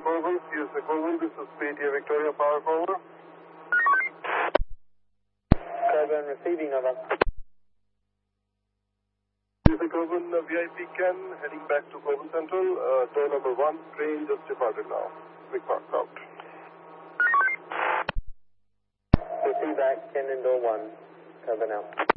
Corbin. Yes, Corbin, this is PTA Victoria Power Forward. Corbin receiving, over. Yes, Corbin, VIP Ken heading back to Corbin Central. Door number 1, train just departed now. Big Park out. Receive back, Ken in door 1. Corbin out.